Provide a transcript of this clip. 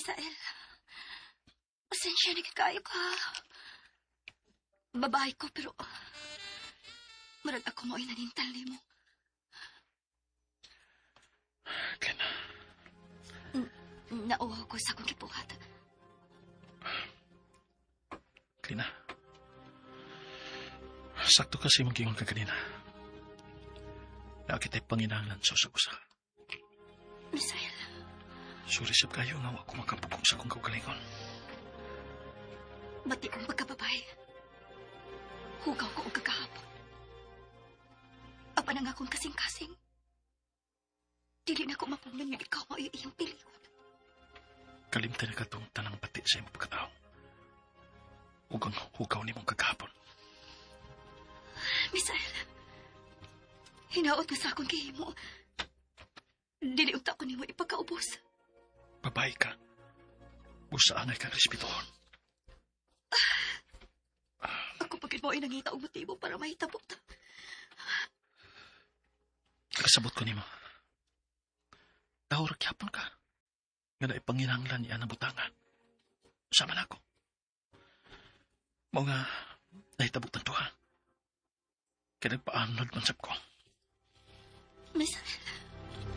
Misael, pasensya na kayo ka. Babae ko, pero marag ako mo'y nanintali mo. Glenna. Nauwaw ko sa akong kibuhat. Glenna. Sakto kasi mag-ingon ka kanina. Nakakita'y panginahanglan sa usag-usa. Misael. Sorry sab kayo nga ako makapugong sa kong kaugalingon. Bati kong pagkababae. Hugaw ko og kagahapon. Apa na nga akong kasing-kasing. Dili na ko mapunan nga ikaw mo iyang piliwan. Kalimtan na ka itong tanang pati sa iyong pagkatao. Hugang hugaw ni mong kagahapon. Misael, hinaot nga sa akong kihimo. Dili unta ko ni mo ipagkaubos. Babae ka. Usa angay kang respetuhon. Ako pagid mo ay nangita og motibo para mahitabot. Kasabot ko ni mo. Tahurag yapon ka. Nga na ipanginanglan niya ng butangan. Sama na ako. Mga nahitabot ng tuha. Kaya nagpaanod mansap ko. Misael.